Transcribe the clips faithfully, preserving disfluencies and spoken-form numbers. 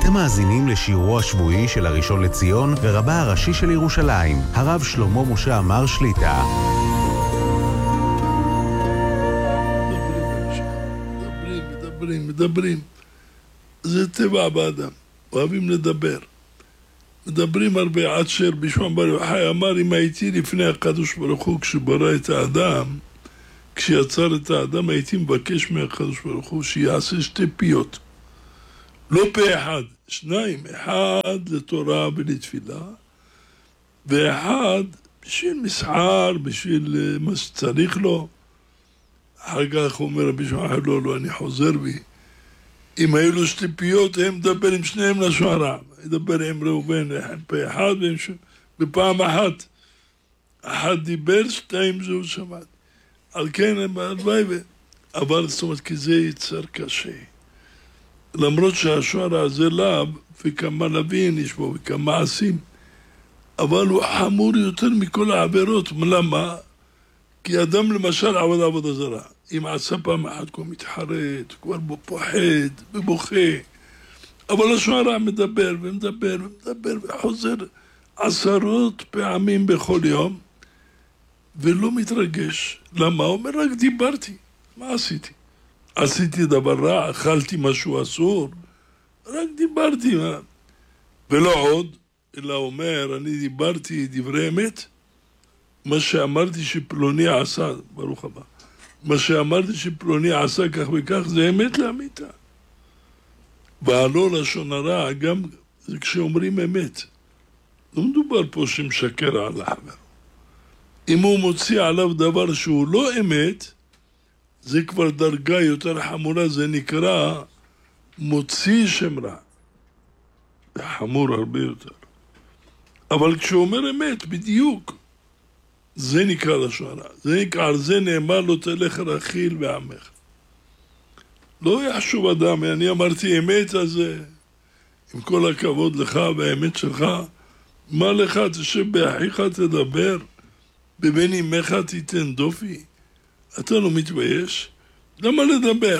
אתם מאזינים לשיעורו השבועי של הראשון לציון ורבה הראשי של ירושלים, הרב שלמה משה עמאר שליט"א. מדברים, מדברים, מדברים. זה טבע באדם, אוהבים לדבר. מדברים הרבה. עד שרבי בר יוחאי אמר, אם הייתי לפני הקדוש ברוך הוא כשברא את האדם, כשיצר את האדם, הייתי מבקש מהקדוש ברוך הוא שיעשה שתי פיות. לא פה אחד, שניים, אחד לתורה ולתפילה, ואחד בשביל מסחר, בשביל מה שצריך לו. אחר כך אומר רבי שמעון, לא, לא, אני חוזר בי. אם היו לו שתי פיות, הם מדבר עם שניהם לשון הרע. ידבר עם ראובן, פה אחד, בפעם אחת. אחד דיבר, שתיים זהו שמעת. על כן, הלוואי, אבל זאת אומרת, כי זה יצר קשה. למרות שהשוער הזה לאו, וכמה לווין יש בו, וכמה מעשים, אבל הוא חמור יותר מכל העבירות. למה? כי אדם למשל עבד עבודה זרה. אם עשה פעם אחת כבר מתחרט, כבר פוחד ובוכה, אבל השוער מדבר ומדבר ומדבר וחוזר עשרות פעמים בכל יום, ולא מתרגש. למה? הוא אומר, רק דיברתי. מה עשיתי? עשיתי דבר רע, אכלתי משהו אסור, רק דיברתי. מה? ולא עוד, אלא אומר, אני דיברתי דברי אמת. מה שאמרתי שפלוני עשה, ברוך הבא, מה שאמרתי שפלוני עשה כך וכך, זה אמת לאמיתה. והלא לשון הרע, גם זה כשאומרים אמת. לא מדובר פה שמשקר על החבר. אם הוא מוציא עליו דבר שהוא לא אמת, זה כבר דרגה יותר חמורה, זה נקרא מוציא שם רע. זה חמור הרבה יותר. אבל כשהוא אומר אמת, בדיוק, זה נקרא לשון רע. זה נקרא, על זה נאמר לו תלך רכיל ועמך. לא יחשוב אדם, אני אמרתי אמת, אז עם כל הכבוד לך והאמת שלך, מה לך, תשב באחיך תדבר, בבן אמך תיתן דופי. אתה לא מתבייש? למה לדבר?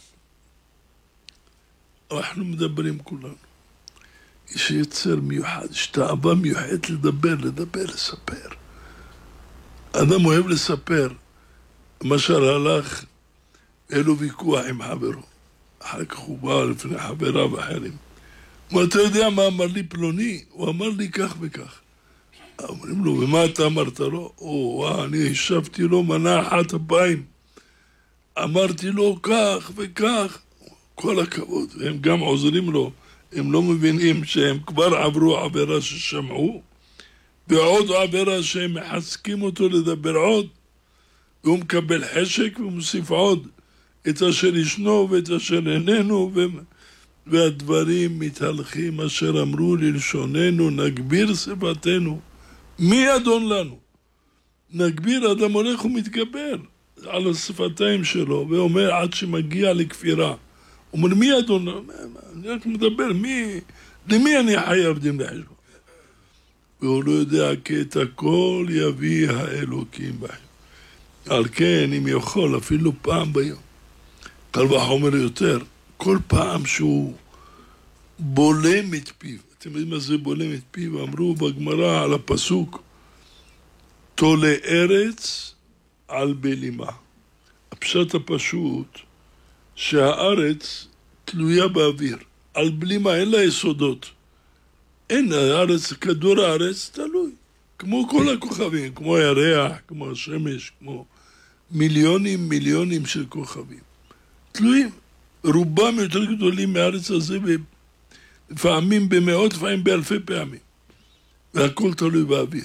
אנחנו מדברים כולנו. יש יצר מיוחד, יש תאווה מיוחדת לדבר, לדבר, לספר. אדם אוהב לספר. למשל הלך, היה לו ויכוח עם חברו. אחר כך הוא בא לפני חבריו אחרים. מה אתה יודע מה אמר לי פלוני? הוא אמר לי כך וכך. אומרים לו, ומה אתה אמרת לו? או, אני השבתי לו מנה אחת אפיים. אמרתי לו כך וכך. כל הכבוד. הם גם עוזרים לו. הם לא מבינים שהם כבר עברו עבירה ששמעו, ועוד עבירה שהם מחזקים אותו לדבר עוד, והוא מקבל חשק ומוסיף עוד את אשר ישנו ואת אשר איננו, ו... והדברים מתהלכים אשר אמרו ללשוננו, נגביר שפתנו. מי אדון לנו? נגביר, אדם הולך ומתגבר על השפתיים שלו, ואומר עד שמגיע לכפירה. הוא אומר, מי אדון? אני רק מדבר, מי, למי אני חייב דין לחשבון? והוא לא יודע כי את הכל יביא האלוקים בהם. על כן, אם יכול, אפילו פעם ביום, קל וחומר יותר, כל פעם שהוא בולם את פיו, אתם יודעים מה זה בולם את פיו? אמרו בגמרא על הפסוק, תולה ארץ על בלימה. הפשט הפשוט, שהארץ תלויה באוויר, על בלימה, אין לה יסודות. אין, הארץ, כדור הארץ תלוי, כמו כל הכוכבים, כמו הירח, כמו השמש, כמו מיליונים מיליונים של כוכבים. תלויים, רובם יותר גדולים מהארץ הזה, לפעמים במאות, לפעמים באלפי פעמים. והכל תלוי באוויר.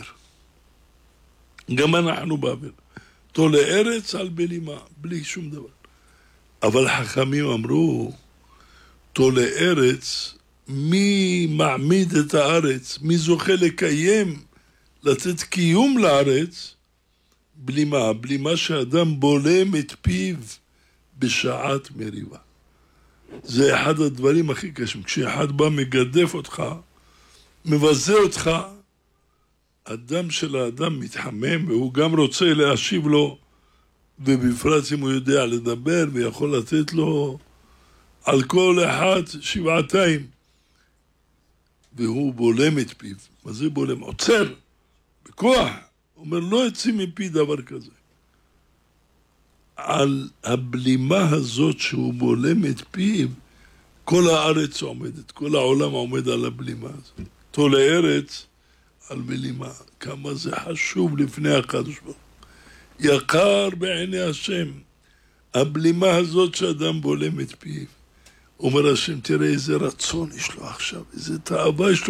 גם אנחנו באוויר. תולה ארץ על בלימה, בלי שום דבר. אבל חכמים אמרו, תולה ארץ, מי מעמיד את הארץ, מי זוכה לקיים, לתת קיום לארץ, בלימה, בלימה שאדם בולם את פיו בשעת מריבה. זה אחד הדברים הכי קשים. כשאחד בא מגדף אותך, מבזה אותך, הדם של האדם מתחמם, והוא גם רוצה להשיב לו, ובפרט אם הוא יודע לדבר, ויכול לתת לו על כל אחד שבעתיים. והוא בולם את פיו. מה זה בולם? עוצר, בכוח. הוא אומר, לא יוצא מפי דבר כזה. על הבלימה הזאת שהוא בולם את פיו, כל הארץ עומדת, כל העולם עומד על הבלימה הזאת. תול הארץ על בלימה. כמה זה חשוב לפני הקדוש ברוך הוא. יקר בעיני השם. הבלימה הזאת שאדם בולם את פיו. אומר השם, תראה איזה רצון יש לו עכשיו, איזה תאווה יש לו.